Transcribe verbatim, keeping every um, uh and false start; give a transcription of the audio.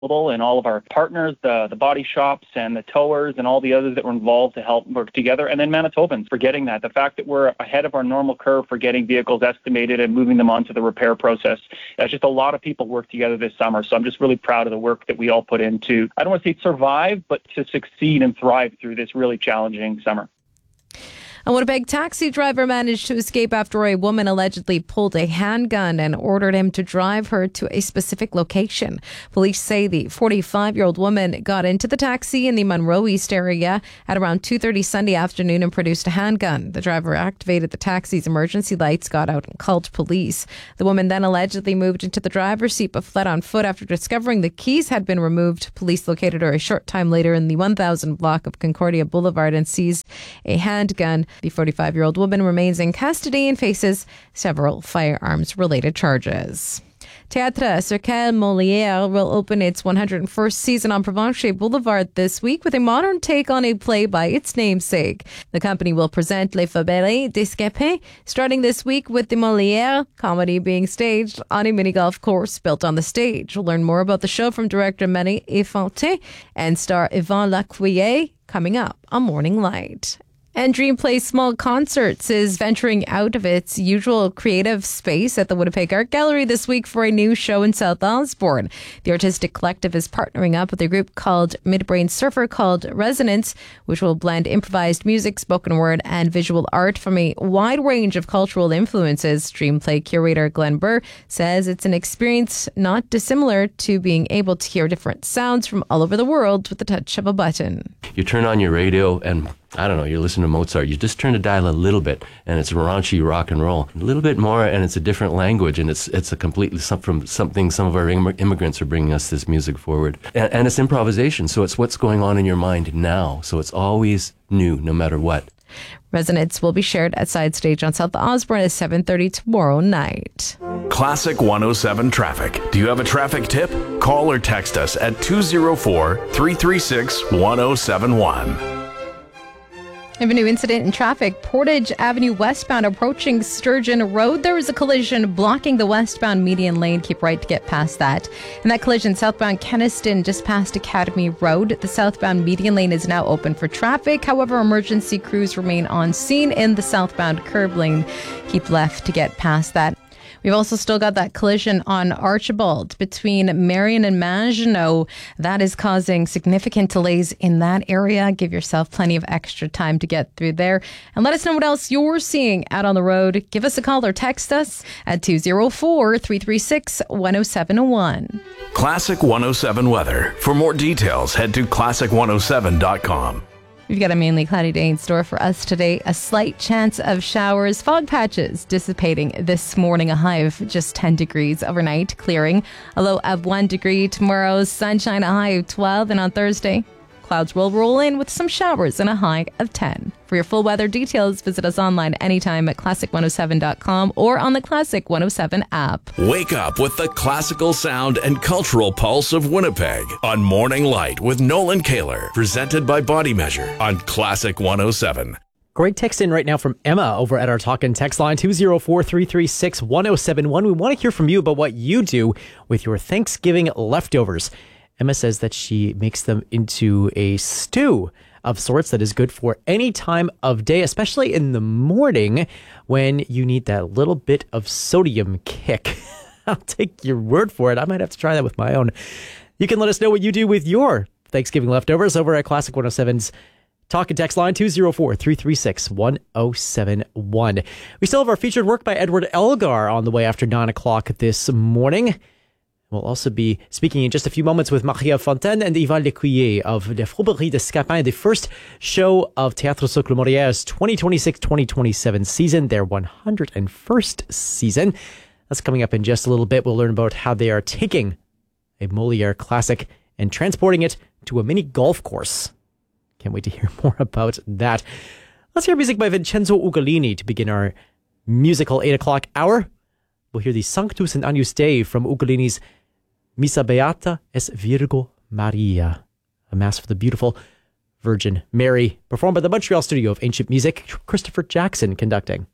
and all of our partners, the, the body shops and the towers and all the others that were involved to help work together. And then Manitobans for getting that. The fact that we're ahead of our normal curve for getting vehicles estimated and moving them onto the repair process. That's just a lot of people worked together this summer. So I'm just really proud of the work that we all put into, I don't want to say survive, but to succeed and thrive through this really challenging summer. A Winnipeg taxi driver managed to escape after a woman allegedly pulled a handgun and ordered him to drive her to a specific location. Police say the forty-five-year-old woman got into the taxi in the Monroe East area at around two thirty Sunday afternoon and produced a handgun. The driver activated the taxi's emergency lights, got out and called police. The woman then allegedly moved into the driver's seat but fled on foot after discovering the keys had been removed. Police located her a short time later in the one thousand block of Concordia Boulevard and seized a handgun. The forty-five-year-old woman remains in custody and faces several firearms-related charges. Théâtre Cercle Molière will open its one hundred first season on Provencher Boulevard this week with a modern take on a play by its namesake. The company will present Les Fabelets des Scapins starting this week with the Molière comedy being staged on a mini golf course built on the stage. We'll learn more about the show from director Marie Efanté and star Yvan Lacuiller coming up on Morning Light. And Dream Play Small Concerts is venturing out of its usual creative space at the Winnipeg Art Gallery this week for a new show in South Osborne. The artistic collective is partnering up with a group called Midbrain Surfer called Resonance, which will blend improvised music, spoken word, and visual art from a wide range of cultural influences. Dream Play curator Glenn Burr says it's an experience not dissimilar to being able to hear different sounds from all over the world with the touch of a button. You turn on your radio and I don't know, you're listening to Mozart, you just turn the dial a little bit and it's raunchy rock and roll. A little bit more and it's a different language and it's it's a completely some, from something some of our Im- immigrants are bringing us this music forward. And, and it's improvisation, so it's what's going on in your mind now. So it's always new, no matter what. Resonance will be shared at Side Stage on South Osborne at seven thirty tomorrow night. Classic one oh seven Traffic. Do you have a traffic tip? Call or text us at two oh four, three three six, one oh seven one. I have a new incident in traffic. Portage Avenue westbound approaching Sturgeon Road. There was a collision blocking the westbound median lane. Keep right to get past that. And that collision southbound Kenniston just past Academy Road. The southbound median lane is now open for traffic. However, emergency crews remain on scene in the southbound curb lane. Keep left to get past that. We've also still got that collision on Archibald between Marion and Maginot. That is causing significant delays in that area. Give yourself plenty of extra time to get through there. And let us know what else you're seeing out on the road. Give us a call or text us at two oh four, three three six, one oh seven one. Classic one oh seven weather. For more details, head to classic one oh seven dot com. We've got a mainly cloudy day in store for us today. A slight chance of showers, fog patches dissipating this morning. A high of just ten degrees overnight, clearing. A low of one degree tomorrow. Sunshine, a high of twelve. And on Thursday, clouds will roll in with some showers and a high of ten. For your full weather details, visit us online anytime at classic one oh seven dot com or on the Classic one oh seven app. Wake up with the classical sound and cultural pulse of Winnipeg on Morning Light with Nolan Kaler, presented by Body Measure on Classic one oh seven. Great text in right now from Emma over at our Talk and Text line, two oh four, three three six, one oh seven one. We want to hear from you about what you do with your Thanksgiving leftovers. Emma says that she makes them into a stew of sorts that is good for any time of day, especially in the morning when you need that little bit of sodium kick. I'll take your word for it. I might have to try that with my own. You can let us know what you do with your Thanksgiving leftovers over at Classic one oh seven's Talk and Text line, two oh four, three three six, one oh seven one. We still have our featured work by Edward Elgar on the way after nine o'clock this morning. We'll also be speaking in just a few moments with Maria Fontaine and Yvan Lecuyer of Les Faubourgs des Scapins, the first show of Théâtre Cercle Molière's twenty twenty-six twenty twenty-seven season, their one hundred first season. That's coming up in just a little bit. We'll learn about how they are taking a Molière classic and transporting it to a mini golf course. Can't wait to hear more about that. Let's hear music by Vincenzo Ugolini to begin our musical eight o'clock hour. We'll hear the Sanctus and Agnus Dei from Ugolini's Missa Beata es Virgo Maria, a mass for the beautiful Virgin Mary, performed by the Montreal studio of ancient music, Christopher Jackson conducting.